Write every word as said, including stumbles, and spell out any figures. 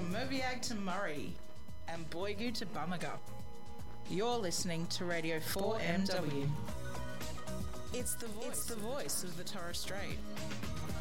Mobiag to Murray and Boigu to Bamaga. You're listening to Radio four M W. It's the voice, it's the voice of the Torres Strait.